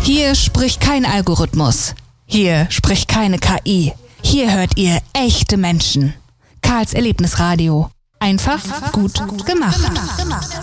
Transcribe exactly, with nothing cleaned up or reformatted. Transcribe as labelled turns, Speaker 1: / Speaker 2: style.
Speaker 1: Hier spricht kein Algorithmus. Hier spricht keine K I. Hier hört ihr echte Menschen. Karls Erlebnisradio. Einfach, Einfach gut, gut gemacht. gemacht.